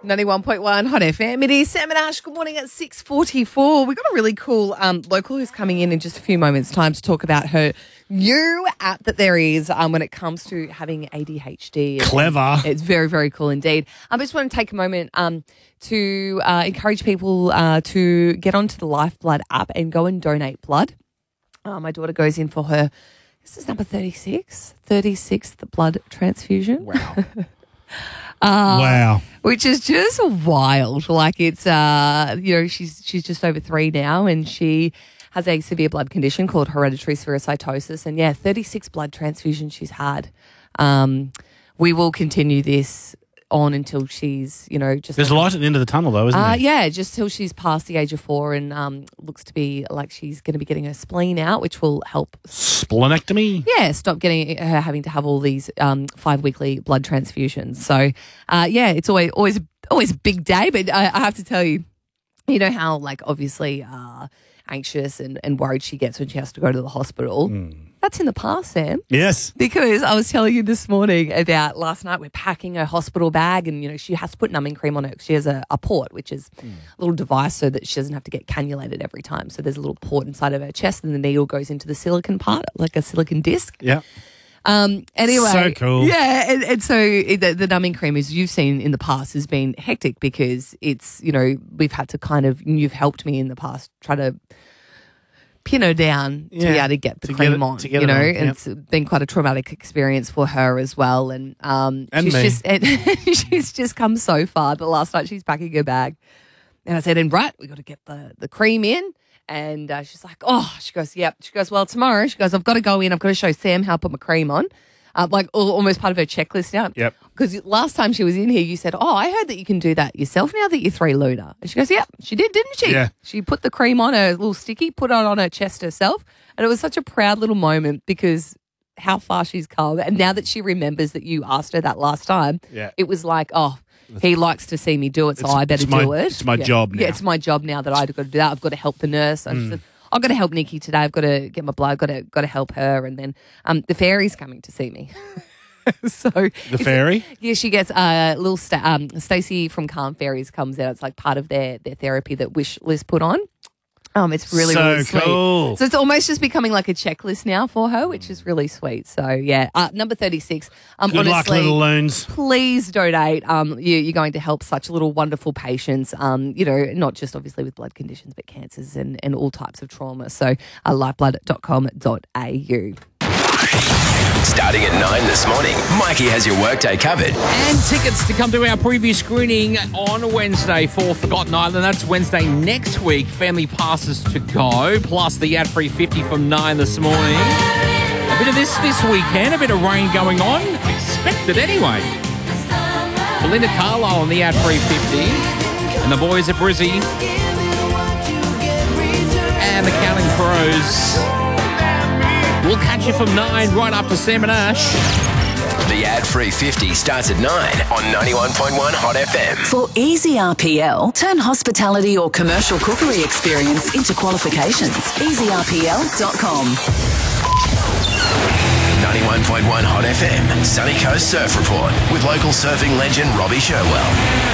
91.1 Hot FM. It is Sam and Ash. Good morning at 6:44. We've got a really cool local who's coming in just a few moments' time to talk about her new app that there is when it comes to having ADHD. Clever. It's very, very cool indeed. I just want to take a moment to encourage people to get onto the Lifeblood app and go and donate blood. My daughter goes in for her, this is number 36th blood transfusion. Wow. Wow. Which is just wild. Like it's, she's just over 3 now and she has a severe blood condition called hereditary spherocytosis. And 36 blood transfusions she's had. We will continue this on until she's, just... There's light at the end of the tunnel though, isn't there? Yeah, just till she's past the age of 4 and looks to be like she's going to be getting her spleen out, which will help... Splenectomy? Yeah, stop getting her having to have all these 5 weekly blood transfusions. So, it's always a big day, but I have to tell you, you know how, like, obviously anxious and worried she gets when she has to go to the hospital. That's in the past, Sam. Yes. Because I was telling you this morning about last night we're packing her hospital bag and, she has to put numbing cream on her. She has a port, which is a little device so that she doesn't have to get cannulated every time. So there's a little port inside of her chest and the needle goes into the silicon part, like a silicon disc. Yeah. Anyway. So cool. Yeah. And so the numbing cream, as you've seen in the past, has been hectic because it's, we've had to you've helped me in the past try to pin her down to be able to get the cream on, and it's been quite a traumatic experience for her as well. And she's just come so far that last night she's packing her bag. And I said, we got to get the cream in. And she's like, she goes, yep. She goes, well, tomorrow, she goes, I've got to go in. I've got to show Sam how to put my cream on. Almost part of her checklist now. Yep. Because last time she was in here, you said, I heard that you can do that yourself now that you're 3 Luna. And she goes, yep, she did, didn't she? Yeah. She put the cream on her little sticky, put it on her chest herself. And it was such a proud little moment because how far she's come. And now that she remembers that you asked her that last time, it was like, he likes to see me do it, so I better do it. It's my job now. Yeah, it's my job now that I've got to do that. I've got to help the nurse. And she said, I've got to help Nikki today. I've got to get my blood. Got to help her. And then the fairy's coming to see me. So the fairy? Yeah, she gets little Stacey from Calm Fairies comes out. It's like part of their therapy that Wish List put on. It's really, really sweet. Cool. So it's almost just becoming like a checklist now for her, which is really sweet. So, number 36. Good luck, little loons. Please donate. You're going to help such little wonderful patients, not just obviously with blood conditions, but cancers and all types of trauma. So, lifeblood.com.au. Starting at 9 this morning, Mikey has your workday covered. And tickets to come to our preview screening on Wednesday for Forgotten Island. That's Wednesday next week. Family passes to go, plus the ad-free 50 from 9 this morning. A bit of this weekend, a bit of rain going on. Expected anyway. Belinda Carlisle on the ad-free 50. And the boys at Brizzy. And the Counting Crows. We'll catch you from 9 right after Sam and Ash. The ad-free 50 starts at 9 on 91.1 Hot FM. For easy RPL, turn hospitality or commercial cookery experience into qualifications. EasyRPL.com. 91.1 Hot FM, Sunny Coast Surf Report with local surfing legend Robbie Sherwell.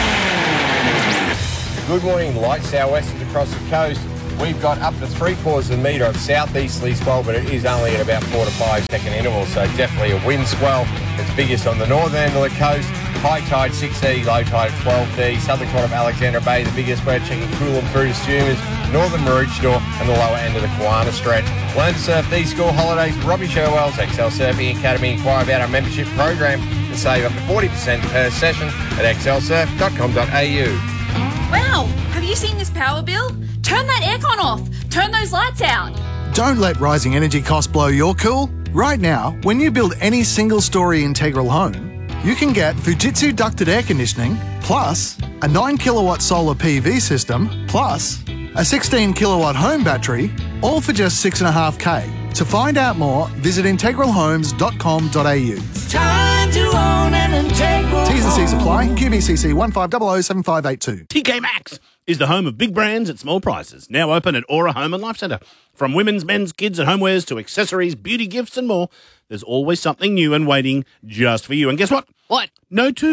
Good morning, light sou'westers across the coast. We've got up to 3/4 metre of southeasterly swell, but it is only at about 4 to 5 second intervals, so definitely a wind swell. It's biggest on the northern end of the coast. High tide 6D, low tide 12D. Southern quarter of Alexandra Bay, the biggest. We're checking Coolum through to Stumas, northern Maroochydore, and the lower end of the Kiwana Stretch. Learn to surf these school holidays. Robbie Sherwell's XL Surfing Academy. Inquire about our membership program and save up to 40% per session at xlsurf.com.au. Wow, have you seen this power bill? Turn that aircon off. Turn those lights out. Don't let rising energy costs blow your cool. Right now, when you build any single-storey integral home, you can get Fujitsu ducted air conditioning, plus a 9-kilowatt solar PV system, plus a 16-kilowatt home battery, all for just $6.5K. To find out more, visit integralhomes.com.au. It's time to own an integral. T's and C's apply. QBCC 15007582. TK Maxx is the home of big brands at small prices. Now open at Aura Home and Life Centre. From women's, men's, kids and homewares to accessories, beauty gifts and more, there's always something new and waiting just for you. And guess what? What? No two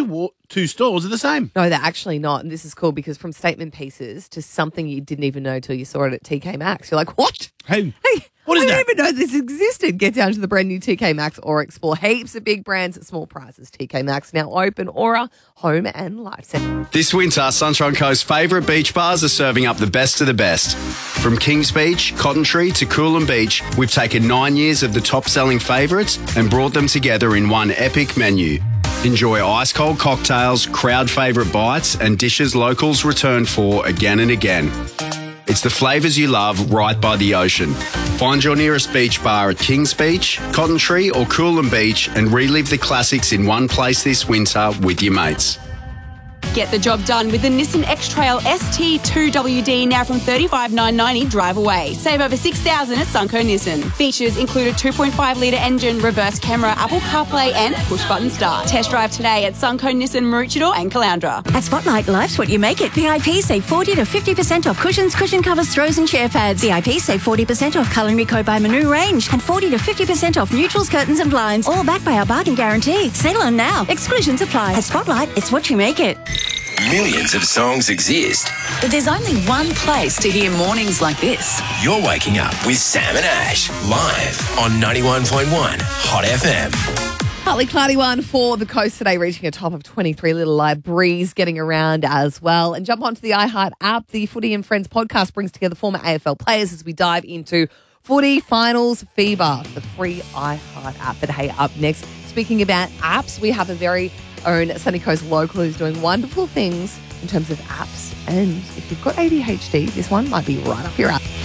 two stores are the same. No, they're actually not. And this is cool because from statement pieces to something you didn't even know till you saw it at TK Maxx. You're like, what? Hey, what is I that? didn't even know this existed. Get down to the brand new TK Maxx or explore heaps of big brands at small prices. TK Maxx now open, Aura, Home and Life Centre. This winter, Sunshine Coast's favourite beach bars are serving up the best of the best. From Kings Beach, Cotton Tree to Coolum Beach, we've taken 9 years of the top-selling favourites and brought them together in one epic menu. Enjoy ice-cold cocktails, crowd favourite bites and dishes locals return for again and again. It's the flavours you love right by the ocean. Find your nearest beach bar at Kings Beach, Cotton Tree or Coolum Beach and relive the classics in one place this winter with your mates. Get the job done with the Nissan X-Trail ST2WD now from $35,990 drive away. Save over $6,000 at Sunco Nissan. Features include a 2.5-litre engine, reverse camera, Apple CarPlay and push-button start. Test drive today at Sunco Nissan Maroochydore and Caloundra. At Spotlight, life's what you make it. VIP save 40 to 50% off cushions, cushion covers, throws and chair pads. VIP save 40% off Culinary Co by Manu range and 40 to 50% off neutrals, curtains and blinds. All backed by our bargain guarantee. Settle on now. Exclusions apply. At Spotlight, it's what you make it. Millions of songs exist. But there's only one place to hear mornings like this. You're waking up with Sam and Ash, live on 91.1 Hot FM. Partly cloudy one for the coast today, reaching a top of 23. Little light breeze getting around as well. And jump onto the iHeart app. The Footy and Friends podcast brings together former AFL players as we dive into Footy Finals Fever, the free iHeart app. But hey, up next, speaking about apps, we have a very own Sunny Coast local who's doing wonderful things in terms of apps. And if you've got ADHD, this one might be right up your app.